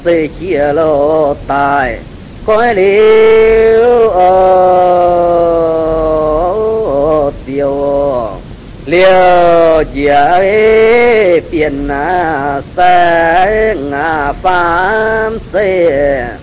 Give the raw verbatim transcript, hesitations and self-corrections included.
tê chia lô tài coi liu ô tiêu liều dễ biển na sẽ ngà phàm tê